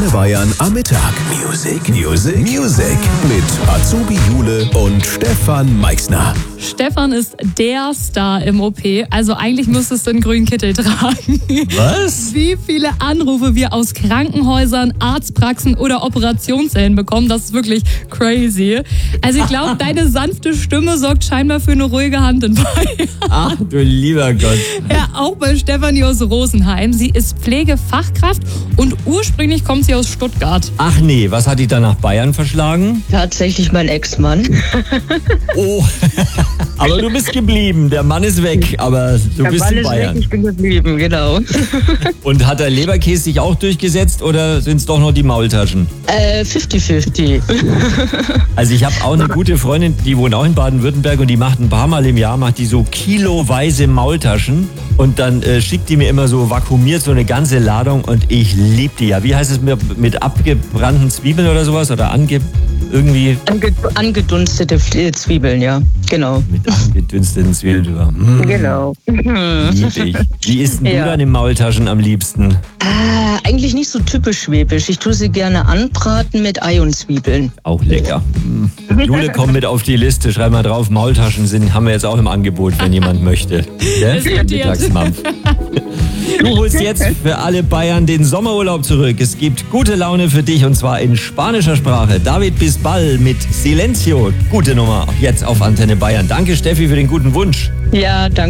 Antenne Bayern am Mittag. Music mit Azubi Jule und Stefan Meixner. Stefan ist der Star im OP, also eigentlich müsstest du einen grünen Kittel tragen. Was? Wie viele Anrufe wir aus Krankenhäusern, Arztpraxen oder Operationssälen bekommen, das ist wirklich crazy. Also ich glaube, deine sanfte Stimme sorgt scheinbar für eine ruhige Hand in Bayern. Ach du lieber Gott. Ja, auch bei Stefanie aus Rosenheim. Sie ist Pflegefachkraft und ursprünglich kommt sie aus Stuttgart. Ach nee, was hat dich da nach Bayern verschlagen? Tatsächlich mein Ex-Mann. Oh, aber du bist geblieben. Der Mann ist weg, aber du Der bist Mann in ist Bayern. weg, ich bin geblieben, genau. Und hat der Leberkäse sich auch durchgesetzt oder sind es doch noch die Maultaschen? 50-50. Also ich habe auch eine gute Freundin, die wohnt auch in Baden-Württemberg und die macht ein paar Mal im Jahr so kiloweise Maultaschen und dann schickt die mir immer so vakuumiert so eine ganze Ladung und ich liebe die ja. Wie heißt es mit abgebrannten Zwiebeln oder sowas oder irgendwie? Angedunstete Zwiebeln, ja, genau. Mit angedünsteten Zwiebeln drüber. Genau. Lieb ich. Wie isst denn du deine Maultaschen am liebsten? Eigentlich nicht so typisch schwäbisch. Ich tue sie gerne anbraten mit Ei und Zwiebeln. Auch lecker. Jule, komm mit auf die Liste. Schreib mal drauf, Maultaschen haben wir jetzt auch im Angebot, wenn jemand möchte. Ist notiert. Mittagsmampf. Du holst jetzt für alle Bayern den Sommerurlaub zurück. Es gibt gute Laune für dich und zwar in spanischer Sprache. David Bisbal mit Silencio. Gute Nummer jetzt auf Antenne Bayern. Danke Steffi für den guten Wunsch. Ja, danke.